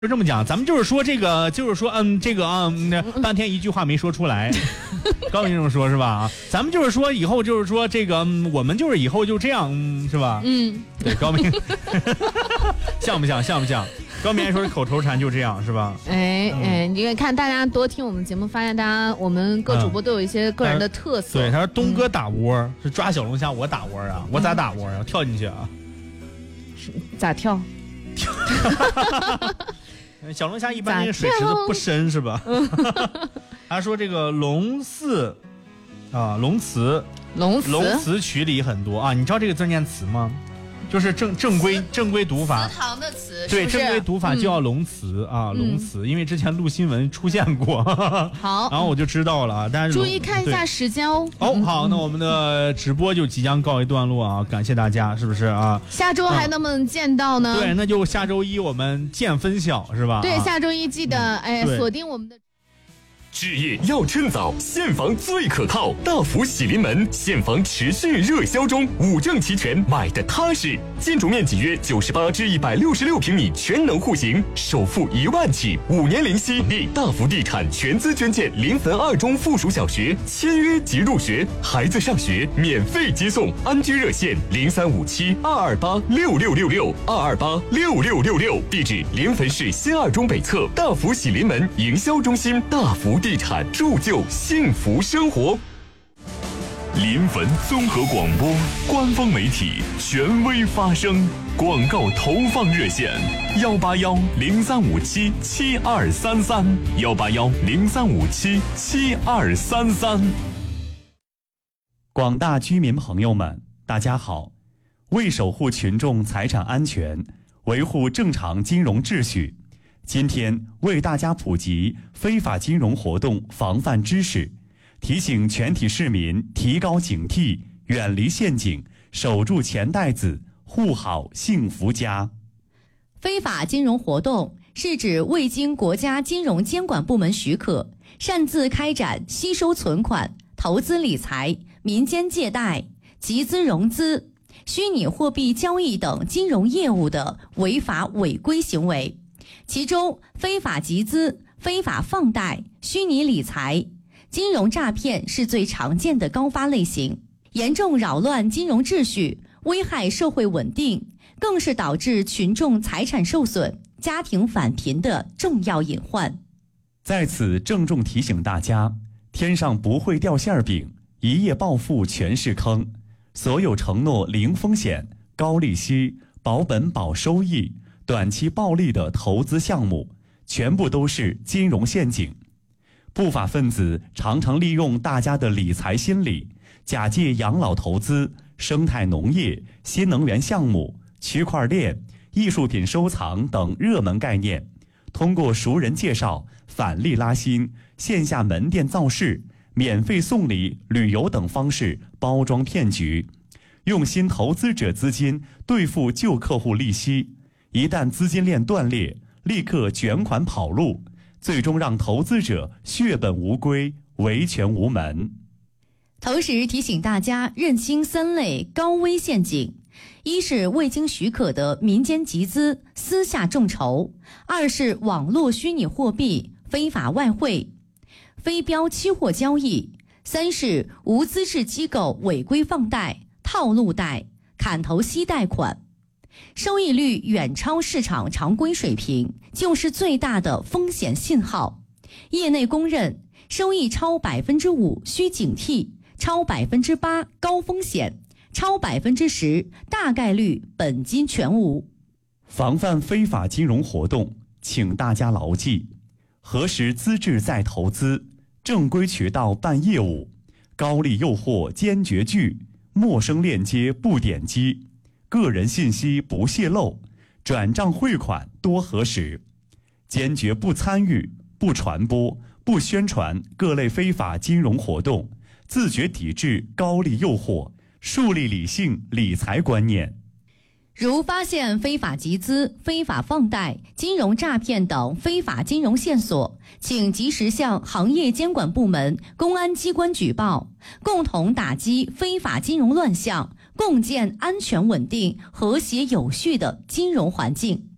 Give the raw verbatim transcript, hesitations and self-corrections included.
就这么讲，咱们就是说这个，就是说，嗯，这个啊、嗯，半天一句话没说出来，高明这么说是吧？啊，咱们就是说以后就是说这个，嗯，我们就是以后就这样，嗯，是吧？ 嗯， 对，高明，像不像？像不像？高明还说口头禅就这样是吧？ 哎哎，你看看大家多听我们节目，发现大家我们各主播都有一些个人的特色。 嗯、对，他说东哥打窝、嗯、是抓小龙虾，我打窝啊，我咋打窝啊？跳进去啊？ 是咋跳？ 跳。小龙虾一般那个水池子不深是吧？他说这个龙寺啊，龙祠， 龙祠， 龙祠曲里很多啊。你知道这个字念祠吗？就是正正规正规读法， 祠堂的祠， 对， 是不是正规读法就叫龙祠、嗯、啊，龙祠。因为之前录新闻出现过， 好， 然后我就知道了。但是注意看一下时间哦。 哦，好，那我们的直播就即将告一段落啊，感谢大家，是不是啊？ 下周还能不能见到呢？ 嗯、对，那就下周一我们见分晓，是吧？ 对，下周一记得、嗯、哎锁定我们的。 置业要趁早，现房最可靠。大福喜临门，现房持续热销中，五证齐全，买的踏实。建筑面积约九十八至一百六十六平米，全能户型，首付一万起，五年零息。立大福地产全资捐建临汾二中附属小学，签约即入学，孩子上学免费接送。安居热线零三五七二二八六六六六二二八六六六六，地址临汾市新二中北侧大福喜临门营销中心。大福地产铸就幸福生活。临汾综合广播官方媒体，权威发声。广告投放热线：幺八幺零三五七七二三三，幺八幺零三五七七二三三。 广大居民朋友们，大家好！为守护群众财产安全，维护正常金融秩序，今天为大家普及非法金融活动防范知识，提醒全体市民提高警惕，远离陷阱，守住钱袋子，护好幸福家。 非法金融活动是指未经国家金融监管部门许可，擅自开展吸收存款、投资理财、民间借贷、集资融资、虚拟货币交易等金融业务的违法违规行为。其中，非法集资、非法放贷、虚拟理财、金融诈骗是最常见的高发类型，严重扰乱金融秩序，危害社会稳定，更是导致群众财产受损、家庭返贫的重要隐患。 在此郑重提醒大家，天上不会掉馅饼，一夜暴富全是坑。所有承诺零风险、高利息、保本保收益、短期暴利的投资项目，全部都是金融陷阱。不法分子常常利用大家的理财心理，假借养老投资、生态农业、新能源项目、区块链、艺术品收藏等热门概念，通过熟人介绍、返利拉新、线下门店造势、免费送礼、旅游等方式包装骗局，用新投资者资金兑付旧客户利息，一旦资金链断裂，立刻卷款跑路，最终让投资者血本无归，维权无门。 同时提醒大家认清三类高危陷阱：一是未经许可的民间集资、私下众筹；二是网络虚拟货币、非法外汇、非标期货交易；三是无资质机构违规放贷、套路贷、砍头息贷款。收益率远超市场常规水平，就是最大的风险信号。业内公认，收益超百分之五需警惕，超百分之八高风险，超百分之十大概率本金全无。 防范非法金融活动，请大家牢记：核实资质再投资，正规渠道办业务，高利诱惑坚决拒，陌生链接不点击，个人信息不泄露，转账汇款多核实，坚决不参与、不传播、不宣传各类非法金融活动，自觉抵制高利诱惑，树立理性理财观念。 如发现非法集资、非法放贷、金融诈骗等非法金融线索，请及时向行业监管部门、公安机关举报，共同打击非法金融乱象，共建安全稳定、和谐有序的金融环境。